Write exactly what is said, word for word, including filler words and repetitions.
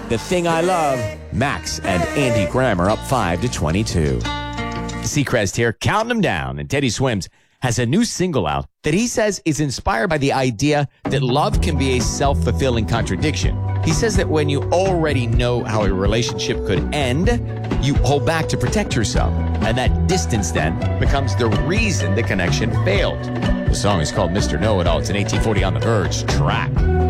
The Thing I Love. Max and Andy Graham are up five to twenty-two. Seacrest here, counting them down. And Teddy Swims has a new single out that he says is inspired by the idea that love can be a self-fulfilling contradiction. He says that when you already know how a relationship could end, you hold back to protect yourself. And that distance then becomes the reason the connection failed. The song is called Mister Know-It-All. It's an eighteen forty On the Verge track.